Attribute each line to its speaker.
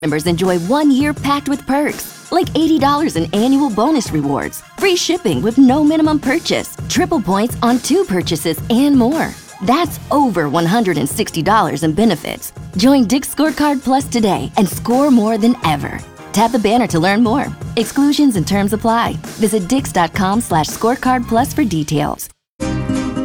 Speaker 1: Members enjoy 1 year packed with perks, like $80 in annual bonus rewards, free shipping with no minimum purchase, triple points on 2 purchases, and more. That's over $160 in benefits. Join Dick's Scorecard Plus today and score more than ever. Tap the banner to learn more. Exclusions and terms apply. Visit dix.com/scorecardplus for details.